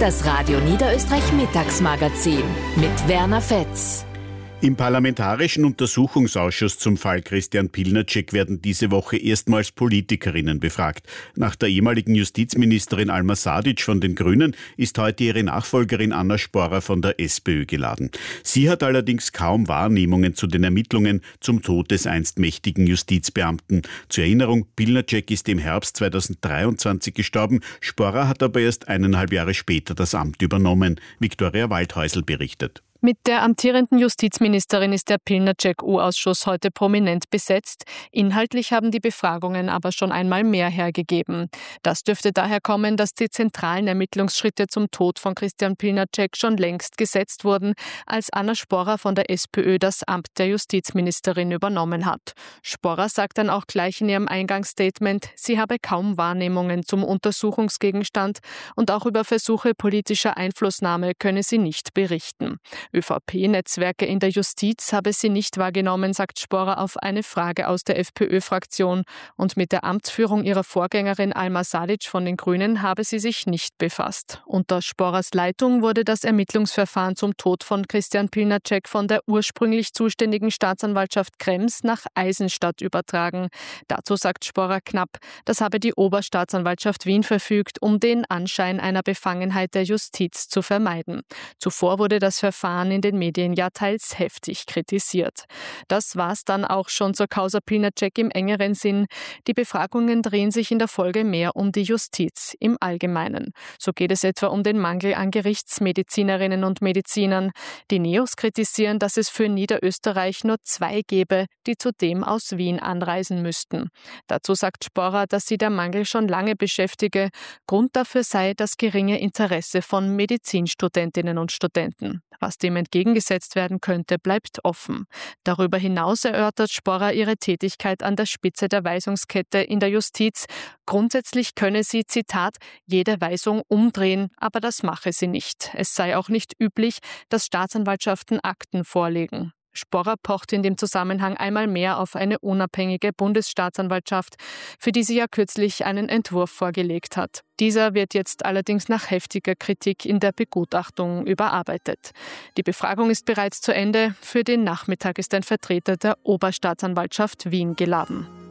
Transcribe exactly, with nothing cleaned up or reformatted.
Das Radio Niederösterreich Mittagsmagazin mit Werner Fetz. Im Parlamentarischen Untersuchungsausschuss zum Fall Christian Pilnacek werden diese Woche erstmals Politikerinnen befragt. Nach der ehemaligen Justizministerin Alma Sadic von den Grünen ist heute ihre Nachfolgerin Anna Sporrer von der SPÖ geladen. Sie hat allerdings kaum Wahrnehmungen zu den Ermittlungen zum Tod des einst mächtigen Justizbeamten. Zur Erinnerung, Pilnacek ist im Herbst zweitausenddreiundzwanzig gestorben. Sporrer hat aber erst eineinhalb Jahre später das Amt übernommen. Viktoria Waldhäusl berichtet. Mit der amtierenden Justizministerin ist der Pilnacek-U-Ausschuss heute prominent besetzt. Inhaltlich haben die Befragungen aber schon einmal mehr hergegeben. Das dürfte daher kommen, dass die zentralen Ermittlungsschritte zum Tod von Christian Pilnacek schon längst gesetzt wurden, als Anna Sporrer von der SPÖ das Amt der Justizministerin übernommen hat. Sporrer sagt dann auch gleich in ihrem Eingangsstatement, sie habe kaum Wahrnehmungen zum Untersuchungsgegenstand und auch über Versuche politischer Einflussnahme könne sie nicht berichten. ÖVP-Netzwerke in der Justiz habe sie nicht wahrgenommen, sagt Sporrer auf eine Frage aus der FPÖ-Fraktion. Und mit der Amtsführung ihrer Vorgängerin Alma Sadic von den Grünen habe sie sich nicht befasst. Unter Sporrers Leitung wurde das Ermittlungsverfahren zum Tod von Christian Pilnacek von der ursprünglich zuständigen Staatsanwaltschaft Krems nach Eisenstadt übertragen. Dazu sagt Sporrer knapp, das habe die Oberstaatsanwaltschaft Wien verfügt, um den Anschein einer Befangenheit der Justiz zu vermeiden. Zuvor wurde das Verfahren in den Medien ja teils heftig kritisiert. Das war's dann auch schon zur Causa Pilnacek im engeren Sinn. Die Befragungen drehen sich in der Folge mehr um die Justiz im Allgemeinen. So geht es etwa um den Mangel an Gerichtsmedizinerinnen und Medizinern. Die Neos kritisieren, dass es für Niederösterreich nur zwei gäbe, die zudem aus Wien anreisen müssten. Dazu sagt Sporrer, dass sie der Mangel schon lange beschäftige. Grund dafür sei das geringe Interesse von Medizinstudentinnen und Studenten. Was dem entgegengesetzt werden könnte, bleibt offen. Darüber hinaus erörtert Sporrer ihre Tätigkeit an der Spitze der Weisungskette in der Justiz. Grundsätzlich könne sie, Zitat, jede Weisung umdrehen, aber das mache sie nicht. Es sei auch nicht üblich, dass Staatsanwaltschaften Akten vorlegen. Sporrer pocht in dem Zusammenhang einmal mehr auf eine unabhängige Bundesstaatsanwaltschaft, für die sie ja kürzlich einen Entwurf vorgelegt hat. Dieser wird jetzt allerdings nach heftiger Kritik in der Begutachtung überarbeitet. Die Befragung ist bereits zu Ende. Für den Nachmittag ist ein Vertreter der Oberstaatsanwaltschaft Wien geladen.